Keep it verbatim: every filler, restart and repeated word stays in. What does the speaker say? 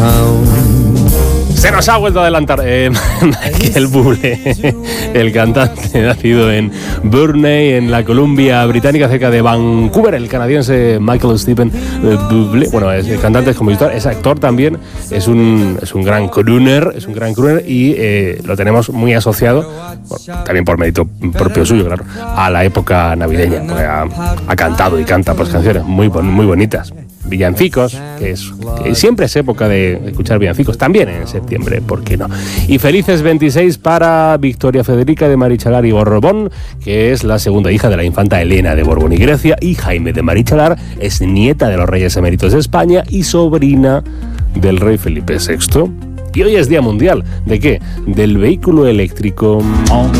Se nos ha vuelto a adelantar eh, Michael Bublé, el cantante nacido en Burney, en la Columbia Británica, cerca de Vancouver. El canadiense Michael Stephen Bublé, bueno, es cantante, es compositor, es actor también, es un, es un gran crooner, es un gran crooner y eh, lo tenemos muy asociado, bueno, también por mérito propio suyo, claro, a la época navideña, porque ha, ha cantado y canta pues canciones muy, muy bonitas. Villancicos, que, es, que siempre es época de escuchar villancicos, también en septiembre, ¿por qué no? Y felices veintiséis para Victoria Federica de Marichalar y Borbón, que es la segunda hija de la infanta Elena de Borbón y Grecia, y Jaime de Marichalar es nieta de los reyes eméritos de España y sobrina del rey Felipe sexto. Y hoy es Día Mundial, ¿de qué? Del vehículo eléctrico.